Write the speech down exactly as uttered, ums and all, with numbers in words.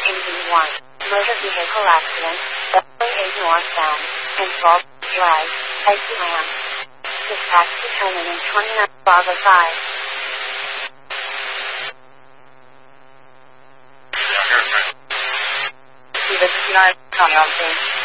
eighty-one. Motor vehicle accident. W eight northbound. Involved. Drive. Exit ramp. Dispatch determinant twenty-nine. Bravo five. See the nine. County on scene.